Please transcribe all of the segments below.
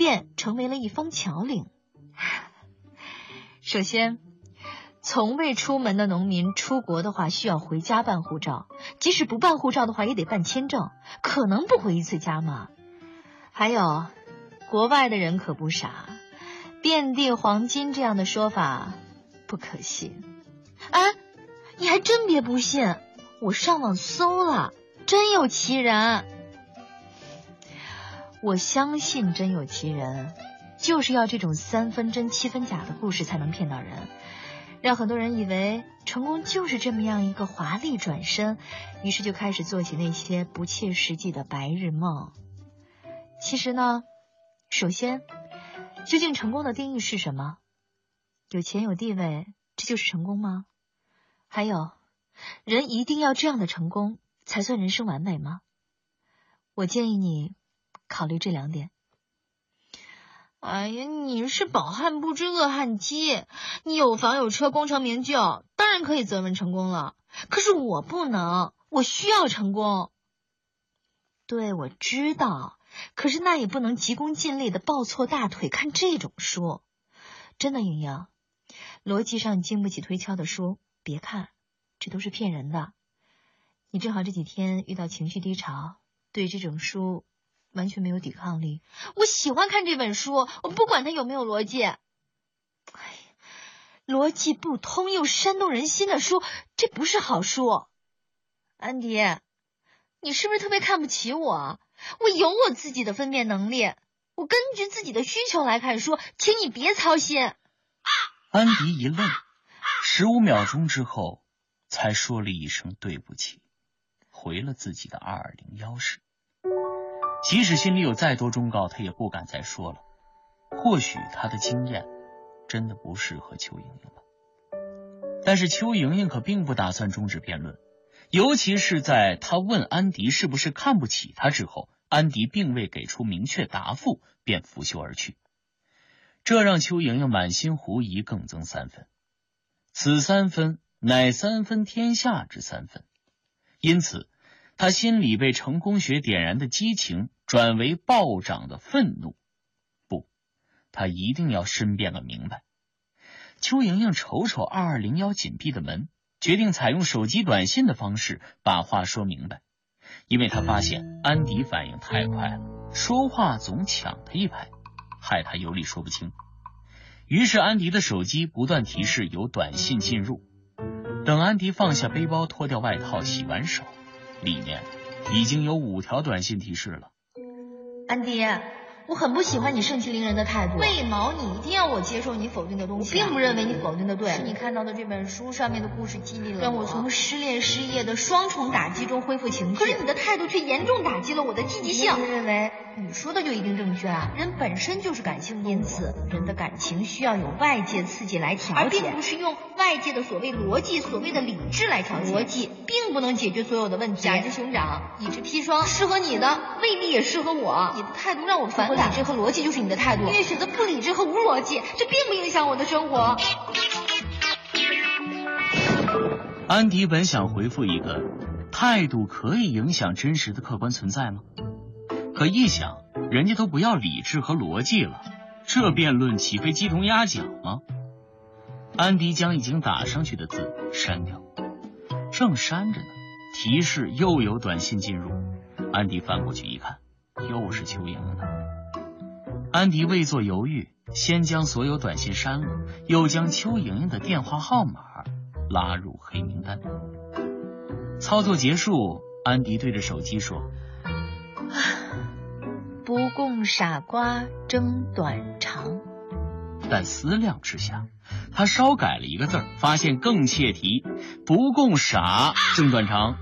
便成为了一方侨领。首先，从未出门的农民出国的话需要回家办护照，即使不办护照的话也得办签证，可能不回一次家吗？还有，国外的人可不傻，遍地黄金这样的说法不可信。哎，你还真别不信，我上网搜了，真有其人。我相信真有其人，就是要这种3分真7分假的故事才能骗到人，让很多人以为成功就是这么样一个华丽转身，于是就开始做起那些不切实际的白日梦。其实呢，首先，究竟成功的定义是什么？有钱有地位，这就是成功吗？还有，人一定要这样的成功才算人生完美吗？我建议你考虑这2点。哎呀，你是饱汉不知饿汉饥，你有房有车功成名就，当然可以责问成功了。可是我不能，我需要成功。对，我知道，可是那也不能急功近利的抱错大腿看这种书。真的，莹莹，逻辑上经不起推敲的书别看，这都是骗人的。你正好这几天遇到情绪低潮，对这种书完全没有抵抗力。我喜欢看这本书，我不管它有没有逻辑。哎，逻辑不通又煽动人心的书，这不是好书。安迪，你是不是特别看不起我？我有我自己的分辨能力，我根据自己的需求来看书，请你别操心。 安迪一愣，15秒钟之后才说了一声对不起，回了自己的220室。即使心里有再多忠告，他也不敢再说了。或许他的经验真的不适合邱莹莹吧。但是邱莹莹可并不打算终止辩论，尤其是在他问安迪是不是看不起他之后，安迪并未给出明确答复，便拂袖而去。这让邱莹莹满心狐疑更增3分，此3分乃3分天下之3分。因此他心里被成功学点燃的激情转为暴涨的愤怒。不，他一定要申辩个明白。邱莹莹瞅瞅2201紧闭的门，决定采用手机短信的方式把话说明白，因为他发现安迪反应太快了，说话总抢他一拍，害他有理说不清。于是安迪的手机不断提示有短信进入。等安迪放下背包，脱掉外套，洗完手，里面已经有5条短信提示了。 安迪，我很不喜欢你盛气凌人的态度。为毛你一定要我接受你否定的东西？我并不认为你否定的对。是你看到的这本书上面的故事激励了我，让我从失恋失业的双重打击中恢复情绪。可是你的态度却严重打击了我的积极性。你认为你说的就一定正确啊？人本身就是感性动物，因此人的感情需要有外界刺激来调节，而并不是用外界的所谓逻辑、所谓的理智来调节。逻辑并不能解决所有的问题。甲之熊掌，乙之砒霜，适合你的未必也适合我。你的态度让我反感，理智和逻辑就是你的态度，因为选择不理智和无逻辑，这并不影响我的生活。 安迪本想回复一个态度可以影响真实的客观存在吗？可一想，人家都不要理智和逻辑了，这辩论岂非鸡同鸭讲吗？安迪将已经打上去的字删掉，正删着呢，提示又有短信进入。安迪翻过去一看，又是邱莹莹的。安迪未做犹豫，先将所有短信删了，又将邱莹莹的电话号码拉入黑名单。操作结束，安迪对着手机说： 不共傻瓜争短长。 但思量之下，他稍改了一个字，发现更切题，不共傻争短长。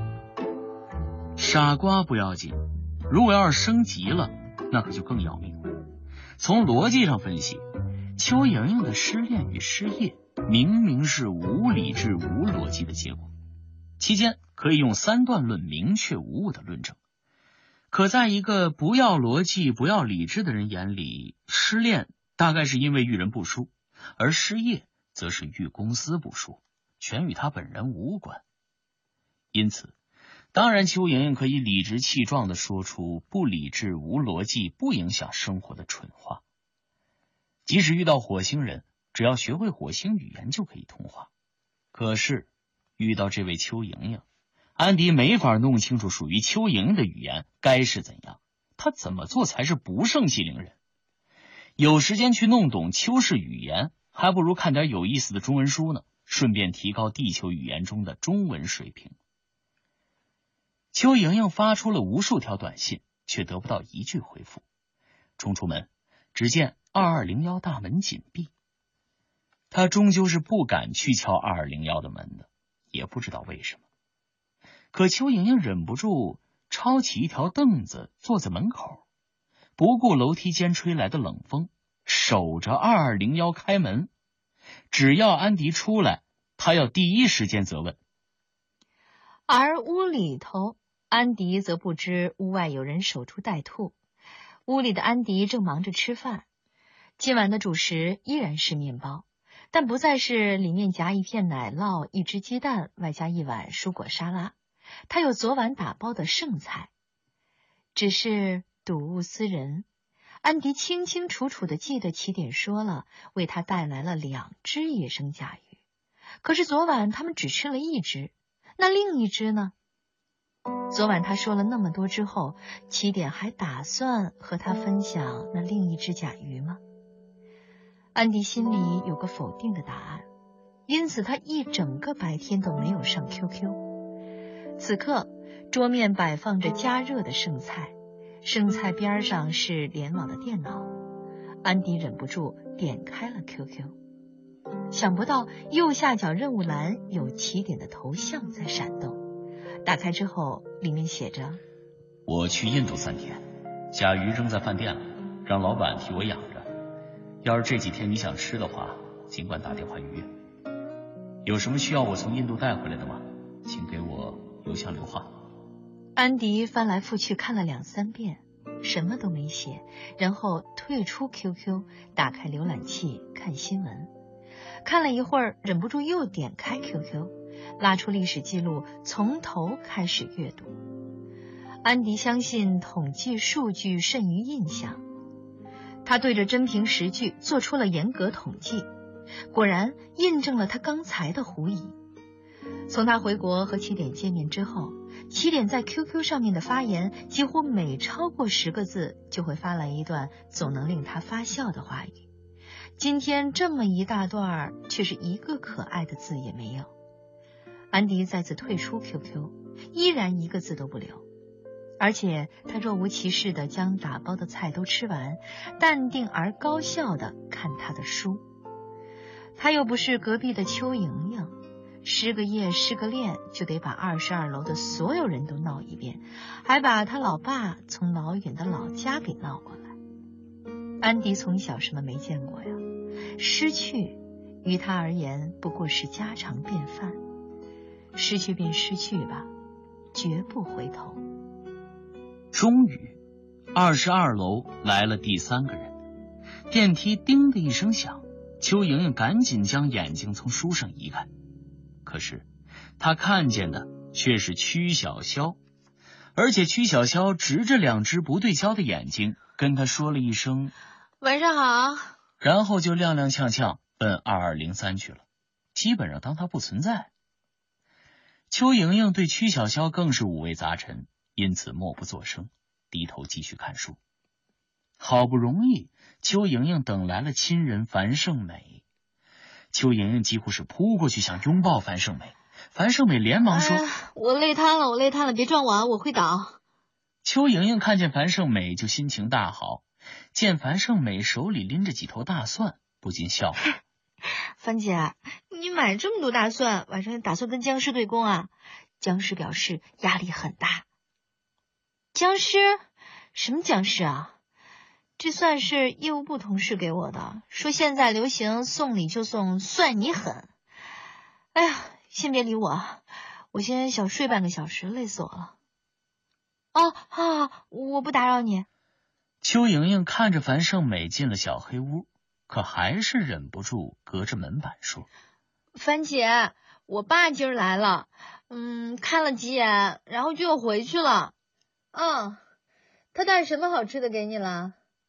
傻瓜不要紧，如果要是升级了，那可就更要命了。从逻辑上分析，邱莹莹的失恋与失业明明是无理智无逻辑的结果，期间可以用3段论明确无误的论证。可在一个不要逻辑不要理智的人眼里，失恋大概是因为遇人不淑，而失业则是遇公司不淑，全与他本人无关。因此当然，邱莹莹可以理直气壮地说出不理智、无逻辑、不影响生活的蠢话。即使遇到火星人，只要学会火星语言就可以通话。可是遇到这位邱莹莹，安迪没法弄清楚属于邱莹莹的语言该是怎样，他怎么做才是不盛气凌人？有时间去弄懂邱氏语言，还不如看点有意思的中文书呢，顺便提高地球语言中的中文水平。邱莹莹发出了无数条短信，却得不到一句回复。冲出门，只见2201大门紧闭。她终究是不敢去敲2201的门的，也不知道为什么。可邱莹莹忍不住抄起一条凳子坐在门口，不顾楼梯间吹来的冷风，守着2201开门。只要安迪出来，她要第一时间责问。 而屋里头，安迪则不知屋外有人守株待兔。屋里的安迪正忙着吃饭，今晚的主食依然是面包，但不再是里面夹一片奶酪、一只鸡蛋，外加一碗蔬果沙拉。他有昨晚打包的剩菜。只是睹物思人，安迪清清楚楚地记得起点说了为他带来了2只野生甲鱼，可是昨晚他们只吃了1只，那另一只呢？昨晚他说了那么多之后，起点还打算和他分享那另一只甲鱼吗？安迪心里有个否定的答案，因此他一整个白天都没有上 QQ。 此刻桌面摆放着加热的剩菜，剩菜边上是联网的电脑。安迪忍不住点开了 QQ， 想不到右下角任务栏有起点的头像在闪动。打开之后，里面写着： 我去印度3天，甲鱼扔在饭店了，让老板替我养着。要是这几天你想吃的话，尽管打电话预约。有什么需要我从印度带回来的吗？请给我邮箱留话。 安迪翻来覆去看了2、3遍，什么都没写，然后退出 QQ， 打开浏览器看新闻。看了一会儿，忍不住又点开 QQ， 拉出历史记录，从头开始阅读。安迪相信统计数据甚于印象，他对着真凭实据做出了严格统计，果然印证了他刚才的狐疑。从他回国和起点见面之后，起点在 QQ 上面的发言几乎每超过10个字就会发来一段总能令他发笑的话语。今天这么一大段却是一个可爱的字也没有。安迪再次退出 QQ， 依然一个字都不留，而且他若无其事地将打包的菜都吃完，淡定而高效地看他的书。他又不是隔壁的邱莹莹，失个业失个恋就得把22楼的所有人都闹一遍，还把他老爸从老远的老家给闹过来。安迪从小什么没见过呀？失去于他而言不过是家常便饭，失去便失去吧，绝不回头。 终于22楼来了第3个人，电梯叮的一声响，邱莹莹赶紧将眼睛从书上移开，可是她看见的却是曲小潇，而且曲小潇直着2只不对焦的眼睛跟她说了一声晚上好， 然后就踉踉跄跄奔2203去了，基本上当他不存在。邱莹莹对曲小潇更是五味杂陈，因此默不作声，低头继续看书。好不容易邱莹莹等来了亲人樊胜美，邱莹莹几乎是扑过去想拥抱樊胜美，樊胜美连忙说： 我累瘫了，别撞我啊，我会倒。 邱莹莹看见樊胜美就心情大好，见樊胜美手里拎着几头大蒜，不禁笑了。 樊姐，你买这么多大蒜，晚上打算跟僵尸对攻啊？僵尸表示压力很大。僵尸？什么僵尸啊？这蒜是业务部同事给我的，说现在流行送礼就送蒜泥狠。哎呀，先别理我，我先小睡半个小时，累死我了。哦，好，我不打扰你。 邱莹莹看着樊胜美进了小黑屋，可还是忍不住隔着门板说： 樊姐，我爸今儿来了， 看了几眼，然后就又回去了。他带什么好吃的给你了？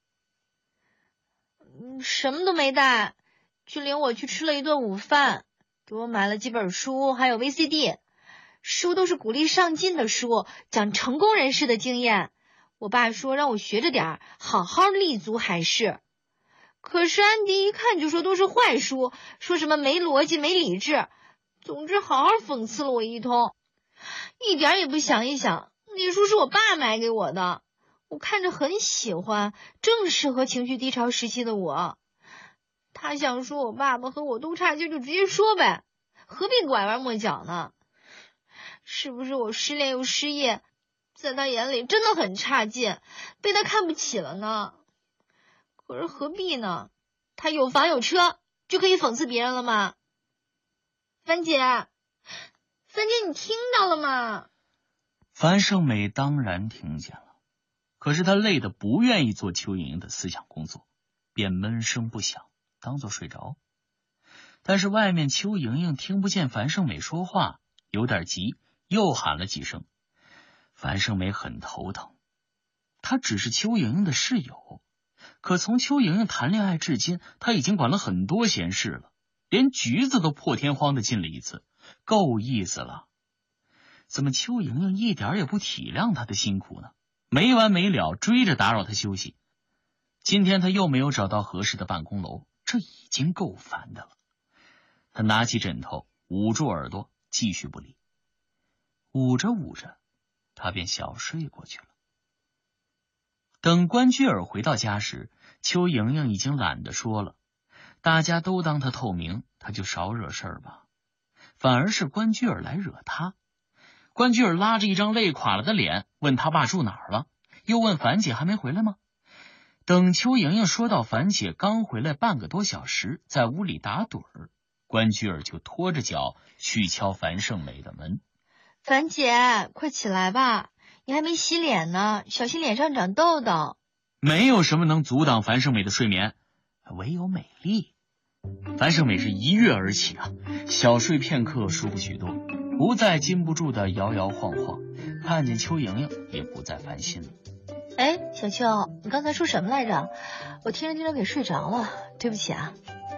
什么都没带，就领我去吃了一顿午饭，给我买了几本书，还有 VCD， 书都是鼓励上进的书，讲成功人士的经验。我爸说让我学着点，好好立足还是。可是安迪一看就说都是坏书，说什么没逻辑没理智，总之好好讽刺了我一通，一点也不想一想那书是我爸买给我的，我看着很喜欢，正适合情绪低潮时期的我。他想说我爸爸和我都差劲就直接说呗，何必拐弯抹角呢？是不是我失恋又失业，在他眼里真的很差劲，被他看不起了呢？可是何必呢？他有房有车，就可以讽刺别人了吗？樊姐，你听到了吗？ 樊胜美当然听见了，可是她累得不愿意做邱莹莹的思想工作，便闷声不响，当作睡着。但是外面邱莹莹听不见樊胜美说话，有点急，又喊了几声。樊胜美很头疼，她只是邱莹莹的室友，可从邱莹莹谈恋爱至今，她已经管了很多闲事了，连橘子都破天荒的进了一次，够意思了。怎么邱莹莹一点也不体谅她的辛苦呢？没完没了追着打扰她休息。今天她又没有找到合适的办公楼，这已经够烦的了。她拿起枕头捂住耳朵，继续不理。捂着捂着，她便小睡过去了。等关雎尔回到家时，邱莹莹已经懒得说了，大家都当她透明，她就少惹事儿吧。反而是关雎尔来惹她。关雎尔拉着一张累垮了的脸，问他爸住哪儿了，又问樊姐还没回来吗？等邱莹莹说到樊姐刚回来半个多小时，在屋里打盹儿，关雎尔就拖着脚去敲樊胜美的门。 樊姐，快起来吧，你还没洗脸呢，小心脸上长痘痘。 没有什么能阻挡樊胜美的睡眠，唯有美丽。樊胜美是一跃而起啊，小睡片刻，舒服许多，不再禁不住的摇摇晃晃，看见邱莹莹也不再烦心了。 哎，小邱，你刚才说什么来着？我听着听着给睡着了，对不起啊。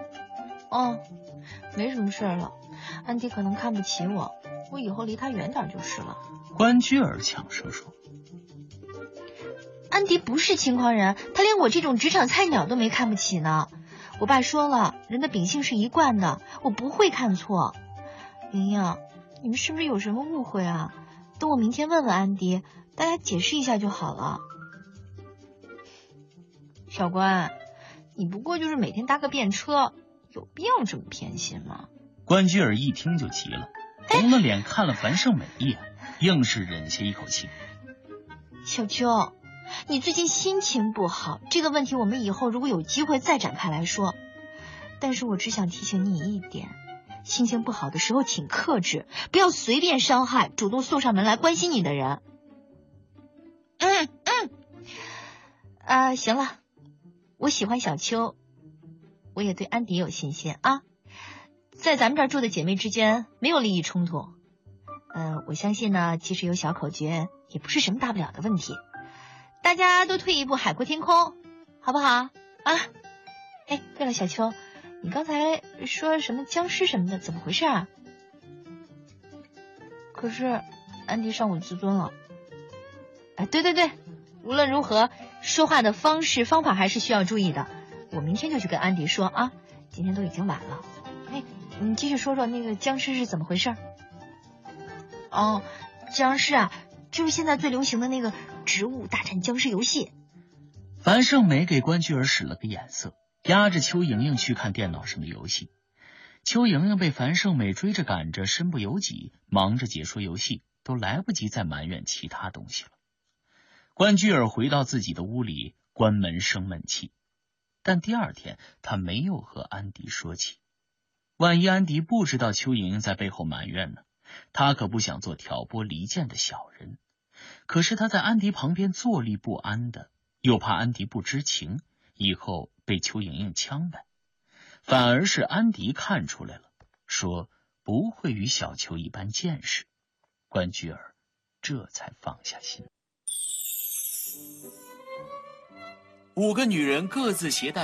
没什么事了，安迪可能看不起我，我以后离他远点就是了。 关雎尔抢声说。 安迪不是轻狂人，他连我这种职场菜鸟都没看不起呢。我爸说了，人的秉性是一贯的，我不会看错。莹莹，你们是不是有什么误会啊？等我明天问问安迪，大家解释一下就好了。小关，你不过就是每天搭个便车，有必要这么偏心吗？ 关雎尔一听就急了，红了脸看了樊胜美一眼，硬是忍下一口气。 小邱，你最近心情不好，这个问题我们以后如果有机会再展开来说。但是我只想提醒你一点，心情不好的时候请克制，不要随便伤害主动送上门来关心你的人。行了，我喜欢小邱，我也对安迪有信心啊。在咱们这儿住的姐妹之间没有利益冲突。我相信呢，即使有小口诀，也不是什么大不了的问题。大家都退一步，海阔天空，好不好啊？哎，对了，小邱，你刚才说什么僵尸什么的，怎么回事啊？可是安迪上我自尊了。对，无论如何，说话的方式方法还是需要注意的。我明天就去跟安迪说啊，今天都已经晚了。哎，你继续说说那个僵尸是怎么回事？僵尸啊，就是现在最流行的那个植物大战僵尸游戏。 樊胜美给关雎尔使了个眼色，压着邱莹莹去看电脑上的游戏。邱莹莹被樊胜美追着赶着，身不由己，忙着解说游戏，都来不及再埋怨其他东西了。关雎尔回到自己的屋里，关门生闷气。但第二天他没有和安迪说起，万一安迪不知道邱莹莹在背后埋怨呢？他可不想做挑拨离间的小人。可是他在安迪旁边坐立不安的，又怕安迪不知情，以后被邱莹莹呛呗。反而是安迪看出来了，说不会与小邱一般见识。 关雎尔这才放下心。 5个女人各自携带